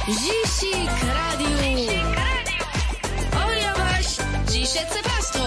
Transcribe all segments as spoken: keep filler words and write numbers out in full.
Zisik Radio. Oja wasz, dzisiejsze pastwo.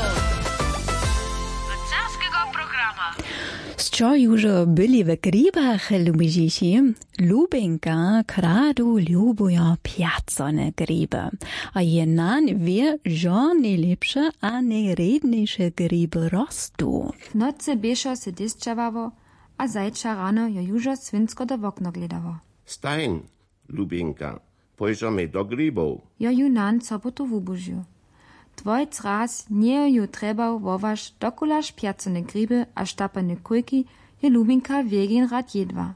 Wycerskiego programa. Z čo już byli w gribach, lubiziši, Lubinka kradu lubują piacone griby. A jenan wie, że najlepsze a najredniejsze griby rostu. W nocy bieszo se dysčavavo, a zajča rano jo južo svinsko do okno gledavo. Stein, Lubinka, pojžome do gribov. Jo ju nan sobotu wubužiu. Dvojc raz nie ju trebał woważ dokulaż piacone griby a štapane kujki, je Lubinka wiegin rad jedwa.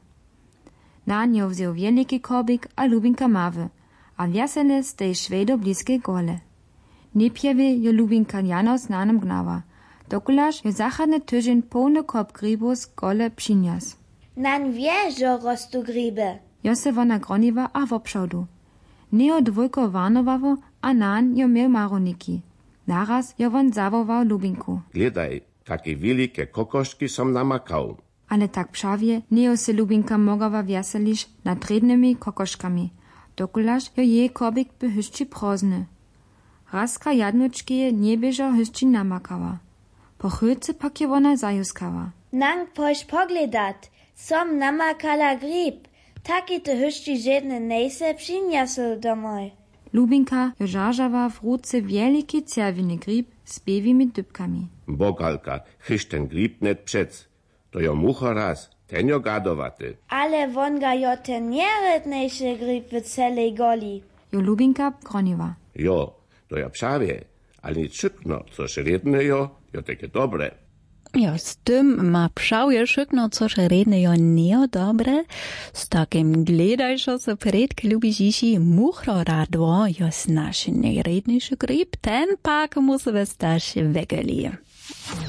Nan jo wziął wielki korbik a Lubinka mawy, a wiesele z tej szwej bliskie gole. Niepjewy jo Lubinka jano z nanem gnawa, dokulaż jo zachadny tydzień pełny korb gribu z gole przyniósł. Nan wie, że rostu griby. Jo se wona groniwa a wopšodu. Neo dwójko warnowawo, a nan jo miał maroniki. Naraz jo won zawołał Lubinku. Gledaj, takie wielkie kokoszki som namakał. Ale tak prawie neo se Lubinka mogła wieselić nad rednymi kokoszkami, dokulaż jo jej korbik by hyszczy prozny. Razka jadnuczki nie bieżo hyszczy namakała. Po chylce pak je wona zajuskała. Nang pojś pogledat, som namakala grib. Taki to hyszczy żadne nejse przyniosł domoj. Lubinka jo żarzała w ruce wielki czerwony grib z bielimi dybkami. Bogalka, chyż ten grib net przec. To jo mucho raz, ten jo gadowaty. Ale won ga jo ten nieredniejszy grib w celej goli. Jo Lubinka groniła. Jo, to jo prawie, ale nic szybno, coż redne jo, jo takie dobre. Ja, z tym ma pšauje šukno, což redne jo neo dobre, z takim gledajšo se predk lubižiši muchro radvo, jo s naši nejrednejši grib, ten pak mu se vestaš vegeli.